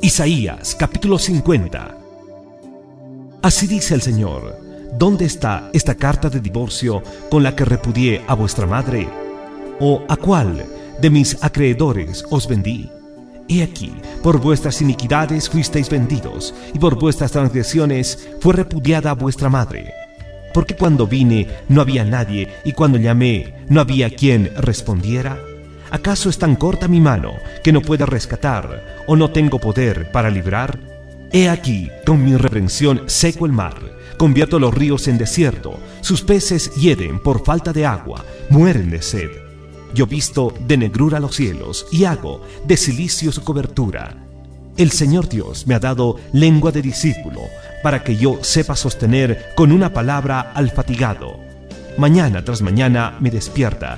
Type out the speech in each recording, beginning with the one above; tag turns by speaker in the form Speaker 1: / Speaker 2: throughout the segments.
Speaker 1: Isaías capítulo 50. Así dice el Señor: ¿dónde está esta carta de divorcio con la que repudié a vuestra madre? ¿O a cuál de mis acreedores os vendí? He aquí, por vuestras iniquidades fuisteis vendidos, y por vuestras transgresiones fue repudiada vuestra madre. Porque cuando vine no había nadie, y cuando llamé no había quien respondiera. ¿Acaso es tan corta mi mano que no pueda rescatar, o no tengo poder para librar? He aquí, con mi reprensión seco el mar, convierto los ríos en desierto, sus peces hieden por falta de agua, mueren de sed. Yo visto de negrura los cielos, y hago de cilicio su cobertura. El Señor Dios me ha dado lengua de discípulo, para que yo sepa sostener con una palabra al fatigado. Mañana tras mañana me despierta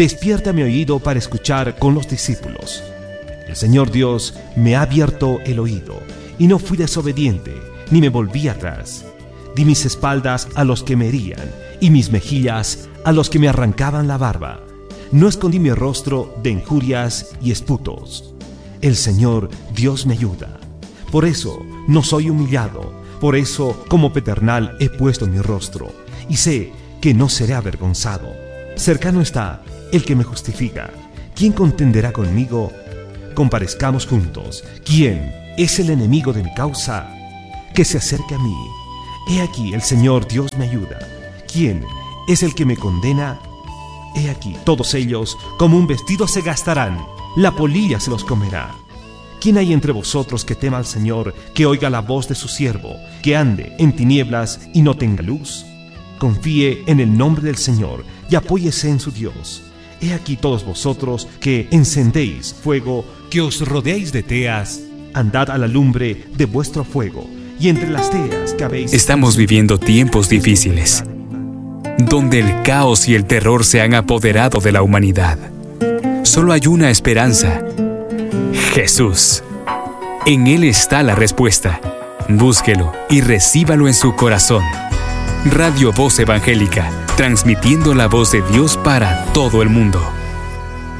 Speaker 1: mi oído para escuchar con los discípulos. El Señor Dios me ha abierto el oído, y no fui desobediente, ni me volví atrás. Di mis espaldas a los que me herían, y mis mejillas a los que me arrancaban la barba. No escondí mi rostro de injurias y esputos. El Señor Dios me ayuda. Por eso no soy humillado, por eso como pedernal he puesto mi rostro, y sé que no seré avergonzado. Cercano está el que me justifica. ¿Quién contenderá conmigo? Comparezcamos juntos. ¿Quién es el enemigo de mi causa? Que se acerque a mí. He aquí, el Señor Dios me ayuda. ¿Quién es el que me condena? He aquí, todos ellos como un vestido se gastarán, la polilla se los comerá. ¿Quién hay entre vosotros que tema al Señor, que oiga la voz de su siervo, que ande en tinieblas y no tenga luz? Confíe en el nombre del Señor y apóyese en su Dios. He aquí todos vosotros que encendéis fuego, que os rodeáis de teas, andad a la lumbre de vuestro fuego, y entre las teas que habéis...
Speaker 2: Estamos viviendo tiempos difíciles, donde el caos y el terror se han apoderado de la humanidad. Solo hay una esperanza: Jesús. En Él está la respuesta. Búsquelo y recíbalo en su corazón. Radio Voz Evangélica, transmitiendo la voz de Dios para todo el mundo.